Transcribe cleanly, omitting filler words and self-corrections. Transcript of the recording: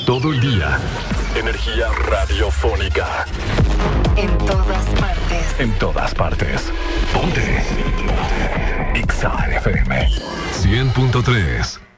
Todo el día. Energía radiofónica. En todas partes. En todas partes. Ponte. Exa FM 100.3.